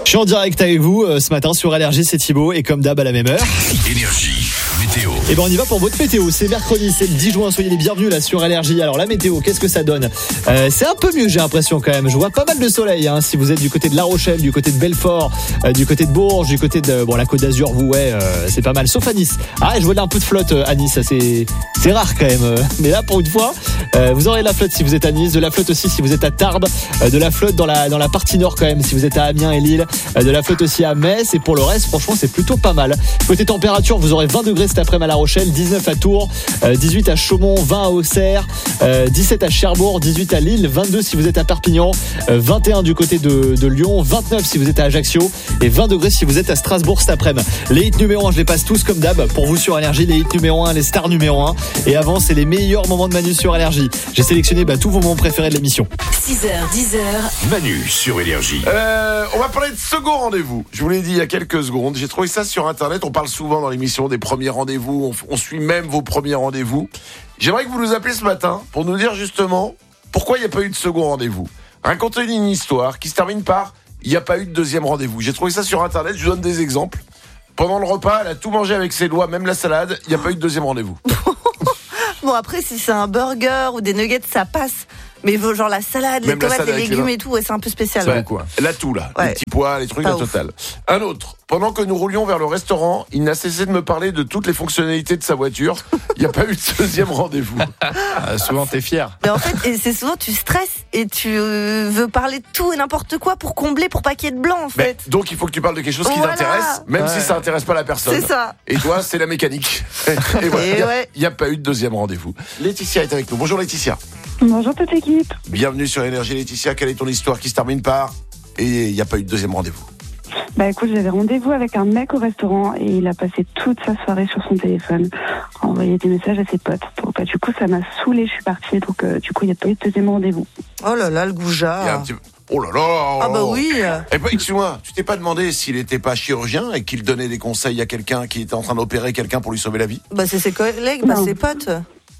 Je suis en direct avec vous ce matin sur Énergie, c'est Thibaut et comme d'hab à la même heure. Énergie, météo. Et ben on y va pour votre météo. C'est mercredi, c'est le 10 juin. Soyez les bienvenus là sur Énergie. Alors la météo, qu'est-ce que ça donne ? C'est un peu mieux, j'ai l'impression quand même. Je vois pas mal de soleil. Si vous êtes du côté de La Rochelle, du côté de Belfort, du côté de Bourges, du côté de la Côte d'Azur, c'est pas mal. Sauf à Nice. Je vois là un peu de flotte à Nice. Ça, c'est rare quand même. Mais là pour une fois, vous aurez de la flotte si vous êtes à Nice, de la flotte aussi si vous êtes à Tarbes, de la flotte dans la partie nord quand même si vous êtes à Amiens et Lille, de la flotte aussi à Metz. Et pour le reste, franchement, c'est plutôt pas mal. Côté température, vous aurez 20 degrés cet après-midi à La Rochelle, 19 à Tours, 18 à Chaumont, 20 à Auxerre, 17 à Cherbourg, 18 à Lille, 22 si vous êtes à Perpignan, 21 du côté de Lyon, 29 si vous êtes à Ajaccio et 20 degrés si vous êtes à Strasbourg cet après-midi. Les hits numéro 1, je les passe tous comme d'hab pour vous sur Énergie. Les hits numéro 1, les stars numéro 1. Et avant, c'est les meilleurs moments de Manu sur Énergie. J'ai sélectionné tous vos moments préférés de l'émission. 6h, 10h. Manu sur Énergie. On va parler de second rendez-vous. Je vous l'ai dit il y a quelques secondes. J'ai trouvé ça sur Internet. On parle souvent dans l'émission des premiers rendez-vous. On suit même vos premiers rendez-vous. J'aimerais que vous nous appeliez ce matin pour nous dire justement pourquoi il n'y a pas eu de second rendez-vous. Racontez une histoire qui se termine par il n'y a pas eu de deuxième rendez-vous. J'ai trouvé ça sur Internet. Je vous donne des exemples. Pendant le repas, elle a tout mangé avec ses doigts, même la salade. Il n'y a pas eu de deuxième rendez-vous. Bon, après, si c'est un burger ou des nuggets, ça passe. Mais genre la salade, Même les tomates, salade les avec légumes les et tout, c'est un peu spécial. C'est quoi ? Là, tout là. Ouais. Les petits pois, les trucs, Pas la ouf. totale. Un autre. Pendant que nous roulions vers le restaurant, il n'a cessé de me parler de toutes les fonctionnalités de sa voiture. Il n'y a pas eu de deuxième rendez-vous. Souvent, t'es fier. Mais en fait, et c'est souvent tu stresses et tu veux parler de tout et n'importe quoi pour combler, pour pas qu'il y ait de blanc en Mais, fait. donc, il faut que tu parles de quelque chose qui Voilà. t'intéresse, même si ça n'intéresse pas la personne. C'est ça. Et toi, c'est la mécanique. Et voilà. Et ouais. Il n'y a pas eu de deuxième rendez-vous. Laetitia est avec nous. Bonjour Laetitia. Bonjour toute l'équipe. Bienvenue sur Énergie Laetitia. Quelle est ton histoire qui se termine par et il n'y a pas eu de deuxième rendez-vous? Écoute, j'avais rendez-vous avec un mec au restaurant et il a passé toute sa soirée sur son téléphone, à envoyer des messages à ses potes. Donc du coup, ça m'a saoulée, je suis partie. Donc du coup, il n'y a pas eu de deuxième rendez-vous. Oh là là, le Il y a un goujat. petit... Oh là là. Ah bah oui. Eh ben, excuse-moi, tu t'es pas demandé s'il n'était pas chirurgien et qu'il donnait des conseils à quelqu'un qui était en train d'opérer quelqu'un pour lui sauver la vie? Bah c'est ses collègues, Non. ses potes.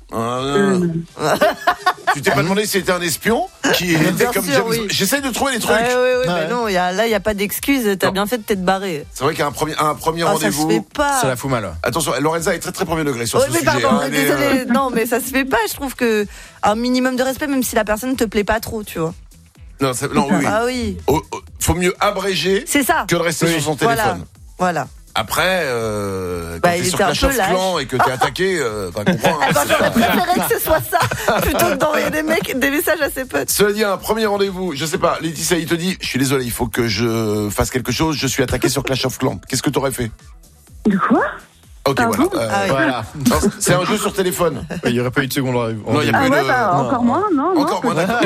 Tu t'es pas demandé si c'était un espion qui était Bien comme sûr, James... oui. J'essaie de trouver les trucs. Ouais. Mais non, là, il n'y a pas d'excuse. T'as Non. bien fait de t'être barré. C'est vrai qu'un premier Ah, ça rendez-vous... se fait pas. Ça la fout mal. Attention, Lorenza est très très premier degré sur Oui, ce mais sujet. pardon, Elle est, désolé. Non, mais ça se fait pas. Je trouve que un minimum de respect, même si la personne te plaît pas trop, tu vois. Non, oui. Ah oui. Faut mieux abréger C'est ça. que de rester sur son téléphone. Voilà. Après, quand il t'es sur était un Clash peu of lâche. Clans et que t'es attaqué, comprends. Attends, j'aurais préféré que ce soit ça plutôt que d'envoyer des messages à ses potes. Cela dit, un premier rendez-vous, je sais pas, Laetitia, il te dit, je suis désolé, il faut que je fasse quelque chose, je suis attaqué sur Clash of Clans. Qu'est-ce que t'aurais fait? De quoi? Ok, Pardon voilà. Ah oui. Voilà. Non, c'est un jeu sur téléphone. Il n'y aurait pas eu de seconde rendez-vous. Non, il y a Ah pas eu ouais, de... encore moins, non. Encore moins, d'accord.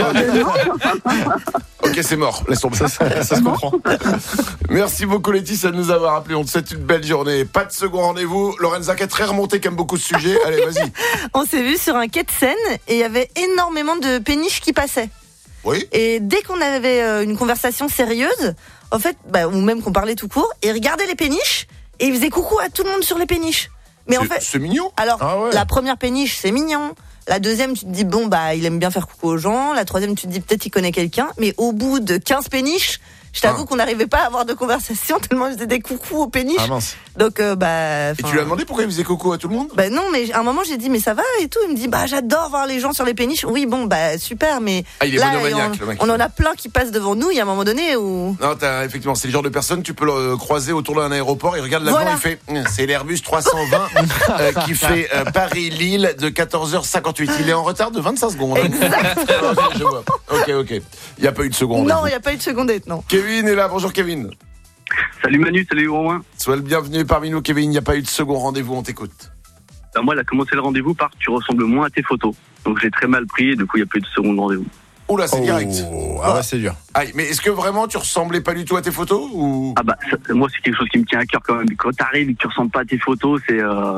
Ok, c'est mort, laisse tomber. Ça se comprend. Merci beaucoup Laetitia de nous avoir appelé. On te souhaite une belle journée. Pas de second rendez-vous. Lorenza qui est très remontée, qui aime beaucoup ce sujet. Allez, vas-y. On s'est vu sur un quai de Seine et il y avait énormément de péniches qui passaient. Oui. Et dès qu'on avait une conversation sérieuse, en fait, ou même qu'on parlait tout court, il regardait les péniches et il faisait coucou à tout le monde sur les péniches. Mais en fait, C'est mignon. alors, Ah ouais. la première péniche, c'est mignon. La deuxième, tu te dis, il aime bien faire coucou aux gens. La troisième, tu te dis, peut-être il connaît quelqu'un. Mais au bout de 15 péniches, je t'avoue qu'on n'arrivait pas à avoir de conversation tellement il faisait des coucous aux péniches. Ah mince. Donc, Et tu lui as demandé pourquoi il faisait coco à tout le monde? non, mais à un moment, j'ai dit, mais ça va et tout. Il me dit, j'adore voir les gens sur les péniches. Oui, super, mais Il est là, monomaniaque, le mec. on en a plein qui passent devant nous. Il y a un moment donné où... Non, effectivement, c'est le genre de personne, tu peux le croiser autour d'un aéroport, il regarde l'avion, Voilà. il fait, c'est l'Airbus 320 qui fait Paris-Lille de 14h58. Il est en retard de 25 secondes. Exactement. Je vois. Ok. Il n'y a pas eu de seconde. Non, il n'y a pas eu de secondette, non. Kevin est là, bonjour Kevin. Salut Manu, salut Romain. Sois le bienvenu parmi nous Kevin, il n'y a pas eu de second rendez-vous, on t'écoute. Moi, elle a commencé le rendez-vous par tu ressembles moins à tes photos. Donc j'ai très mal pris et du coup, il n'y a plus de second rendez-vous. Oula, c'est direct. Ah ouais, c'est dur. Aïe, mais est-ce que vraiment tu ressemblais pas du tout à tes photos ou... Moi, c'est quelque chose qui me tient à cœur quand même. Quand t'arrives et que tu ressembles pas à tes photos, c'est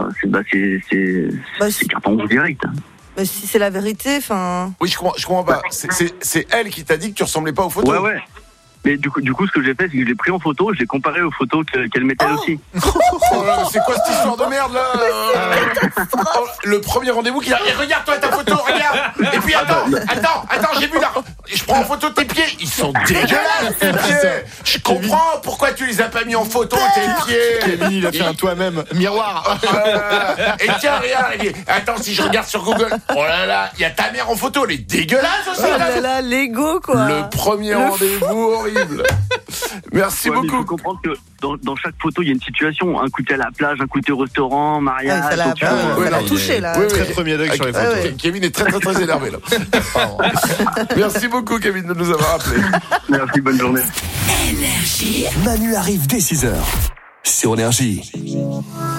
carton rouge direct. Si c'est la vérité, enfin... Oui, je comprends pas. C'est elle qui t'a dit que tu ressemblais pas aux photos. Ouais. Mais du coup, ce que j'ai fait, c'est que je l'ai pris en photo, je l'ai comparé aux photos qu'elle mettait elle aussi. Oh là, c'est quoi cette histoire de merde là Le premier rendez-vous qui a... Et regarde-toi ta photo, regarde. Et puis attends, j'ai vu là. Je prends en photo tes pieds, ils sont dégueulasses tes pieds. Je comprends pourquoi tu les as pas mis en photo, tes pieds. Kevin, il a fait un toi-même miroir. Et tiens, regarde, il dit, attends, si je regarde sur Google, oh là là, il y a ta mère en photo, elle est dégueulasse aussi. Oh là là, Lego quoi. Le premier rendez-vous horrible. Merci Ouais, mais il beaucoup. faut comprendre que dans chaque photo, il y a une situation. Un coup t'es à la plage, un coup t'es au restaurant, mariage. Ouais, ça l'a donc, tu vois, ouais, non, touché là. Oui, Très premier deck sur les photos. ouais. Kevin est très très très énervé là. Pardon. Merci beaucoup Kevin de nous avoir appelé. Merci, bonne journée. Énergie. Manu arrive dès 6h sur Énergie.